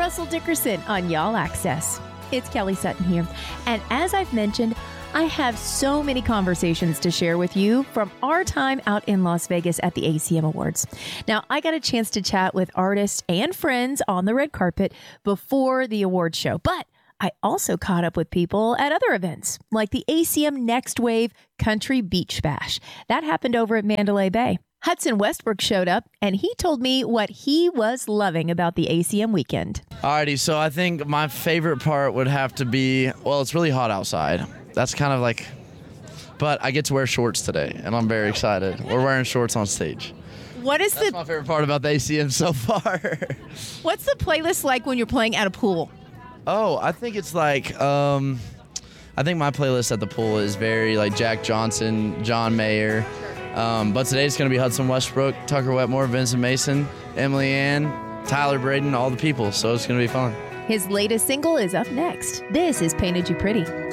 Russell Dickerson on Y'all Access. It's Kelly Sutton here. And as I've mentioned, I have so many conversations to share with you from our time out in Las Vegas at the ACM Awards. Now, I got a chance to chat with artists and friends on the red carpet before the award show, but I also caught up with people at other events, like the ACM Next Wave Country Beach Bash. That happened over at Mandalay Bay. Hudson Westbrook showed up, and he told me what he was loving about the ACM weekend. Alrighty, so I think my favorite part would have to be, well, it's really hot outside. That's kind of like, but I get to wear shorts today, and I'm very excited. We're wearing shorts on stage. That's my favorite part about the ACM so far. What's the playlist like when you're playing at a pool? Oh, I think it's like, I think my playlist at the pool is very like Jack Johnson, John Mayer. But today it's going to be Hudson Westbrook, Tucker Wetmore, Vincent Mason, Emily Ann, Tyler Braden, all the people. So it's going to be fun. His latest single is up next. This is Painted You Pretty.